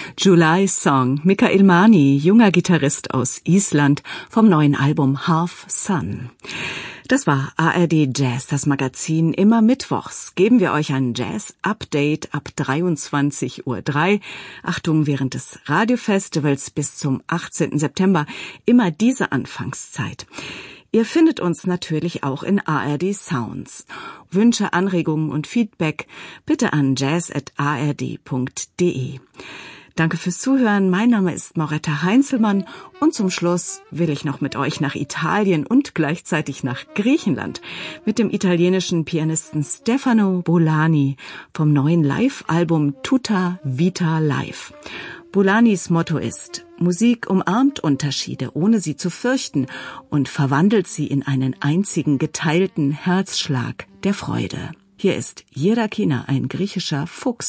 July Song, Mikael Mani, junger Gitarrist aus Island, vom neuen Album Half Sun. Das war ARD Jazz, das Magazin. Immer mittwochs geben wir euch ein Jazz-Update ab 23:03 Uhr. Achtung, während des Radiofestivals bis zum 18. September immer diese Anfangszeit. Ihr findet uns natürlich auch in ARD Sounds. Wünsche, Anregungen und Feedback bitte an jazz@ard.de. Danke fürs Zuhören. Mein Name ist Mauretta Heinzelmann und zum Schluss will ich noch mit euch nach Italien und gleichzeitig nach Griechenland mit dem italienischen Pianisten Stefano Bollani vom neuen Live-Album Tutta Vita Live. Bollanis Motto ist: Musik umarmt Unterschiede, ohne sie zu fürchten, und verwandelt sie in einen einzigen geteilten Herzschlag der Freude. Hier ist Jirakina, ein griechischer Fuchs.